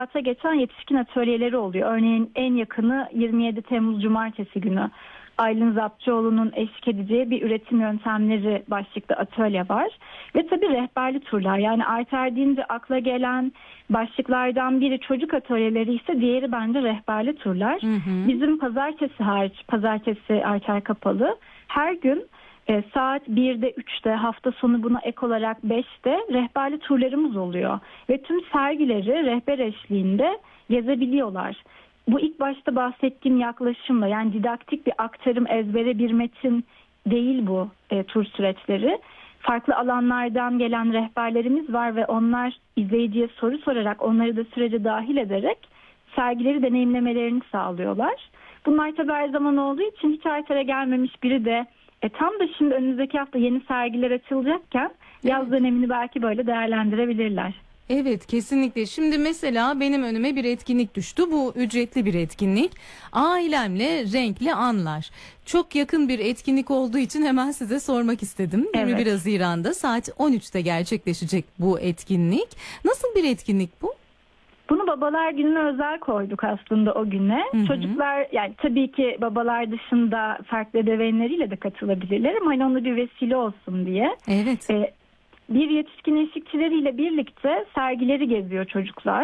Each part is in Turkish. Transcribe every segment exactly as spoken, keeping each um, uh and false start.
hayata geçen yetişkin atölyeleri oluyor. Örneğin en yakını yirmi yedi Temmuz Cumartesi günü. Aylin Zapçıoğlu'nun eşlik edeceği bir üretim yöntemleri başlıklı atölye var. Ve tabii rehberli turlar, yani Arter deyince akla gelen başlıklardan biri çocuk atölyeleri ise diğeri bence rehberli turlar. Hı hı. Bizim pazartesi hariç, pazartesi Arter kapalı, her gün e, saat birde üçte, hafta sonu buna ek olarak beşte rehberli turlarımız oluyor. Ve tüm sergileri rehber eşliğinde gezebiliyorlar. Bu ilk başta bahsettiğim yaklaşımla, yani didaktik bir aktarım, ezbere bir metin değil bu e, tur süreçleri. Farklı alanlardan gelen rehberlerimiz var ve onlar izleyiciye soru sorarak, onları da sürece dahil ederek sergileri deneyimlemelerini sağlıyorlar. Bunlar tabii her zaman olduğu için hiç Arter'e gelmemiş biri de e, tam da şimdi önümüzdeki hafta yeni sergiler açılacakken yaz evet. dönemini belki böyle değerlendirebilirler. Evet, kesinlikle. Şimdi mesela benim önüme bir etkinlik düştü. Bu ücretli bir etkinlik. Ailemle renkli anlar. Çok yakın bir etkinlik olduğu için hemen size sormak istedim. Evet. yirmi bir Haziran'da saat on üçte gerçekleşecek bu etkinlik. Nasıl bir etkinlik bu? Bunu Babalar Günü'ne özel koyduk aslında o güne. Hı hı. Çocuklar, yani tabii ki babalar dışında farklı ebeveynleriyle de katılabilirler ama hani ona bir vesile olsun diye. Evet. Ee, Bir yetişkin eşlikçileriyle birlikte sergileri geziyor çocuklar.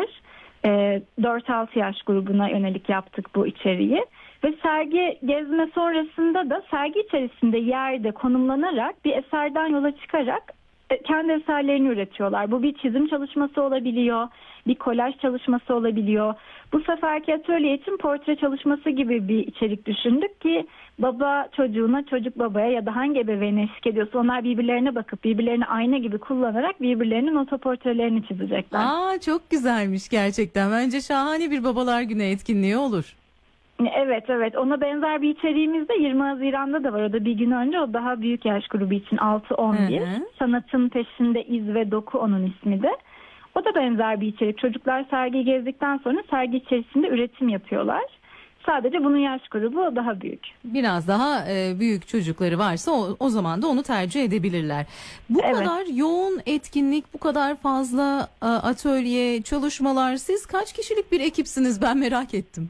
E, dört altı yaş grubuna yönelik yaptık bu içeriği. Ve sergi gezme sonrasında da sergi içerisinde yerde konumlanarak bir eserden yola çıkarak e, kendi eserlerini üretiyorlar. Bu bir çizim çalışması olabiliyor, bir kolaj çalışması olabiliyor. Bu seferki atölye için portre çalışması gibi bir içerik düşündük ki baba çocuğuna, çocuk babaya ya da hangi ebeveyne eşlik ediyorsa onlar birbirlerine bakıp birbirlerini ayna gibi kullanarak birbirlerinin otoportrelerini çizecekler. Aa, çok güzelmiş gerçekten. Bence şahane bir Babalar Günü etkinliği olur. Evet evet, ona benzer bir içeriğimiz de yirmi Haziran'da da var. O da bir gün önce, o daha büyük yaş grubu için altı on bir. Sanatın peşinde iz ve doku onun ismi de. O da benzer bir içerik. Çocuklar sergiyi gezdikten sonra sergi içerisinde üretim yapıyorlar. Sadece bunun yaş grubu daha büyük. Biraz daha e, büyük çocukları varsa o, o zaman da onu tercih edebilirler. Bu evet. kadar yoğun etkinlik, bu kadar fazla e, atölye, çalışmalar. Siz kaç kişilik bir ekipsiniz, ben merak ettim.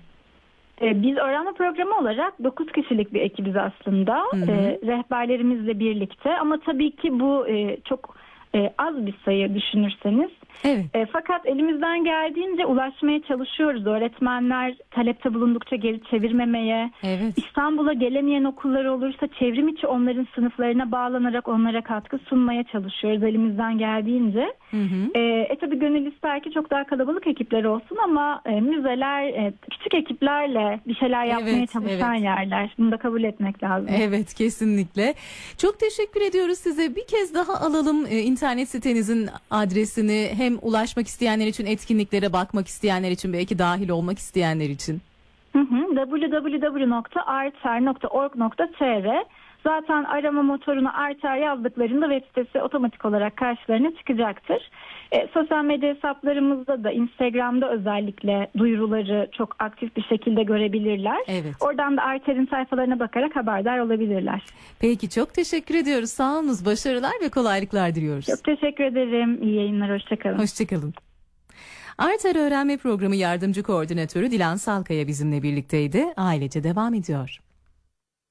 E, biz öğrenme programı olarak dokuz kişilik bir ekibiz aslında. Hı hı. E, rehberlerimizle birlikte ama tabii ki bu e, çok e, az bir sayı düşünürseniz. Evet. E, fakat elimizden geldiğince ulaşmaya çalışıyoruz. Öğretmenler talepte bulundukça geri çevirmemeye, evet. İstanbul'a gelemeyen okullar olursa çevrim içi onların sınıflarına bağlanarak onlara katkı sunmaya çalışıyoruz elimizden geldiğince. Hı hı. E, e tabii gönül ister ki çok daha kalabalık ekipler olsun ama e, müzeler e, küçük ekiplerle bir şeyler yapmaya evet, çalışan evet. yerler. Bunu da kabul etmek lazım. Evet, kesinlikle. Çok teşekkür ediyoruz size. Bir kez daha alalım e, internet sitenizin adresini. Hem ulaşmak isteyenler için, etkinliklere bakmak isteyenler için, belki dahil olmak isteyenler için. Hı hı, double-u double-u double-u nokta arter nokta org nokta t r. Zaten arama motoruna Arter yazdıklarında web sitesi otomatik olarak karşılarına çıkacaktır. E, sosyal medya hesaplarımızda da, Instagram'da özellikle duyuruları çok aktif bir şekilde görebilirler. Evet. Oradan da Arter'in sayfalarına bakarak haberdar olabilirler. Peki, çok teşekkür ediyoruz. Sağ olunuz, başarılar ve kolaylıklar diliyoruz. Çok teşekkür ederim. İyi yayınlar, hoşçakalın. Hoşçakalın. Arter Öğrenme Programı Yardımcı Koordinatörü Dilan Salkaya bizimle birlikteydi. Ailece devam ediyor.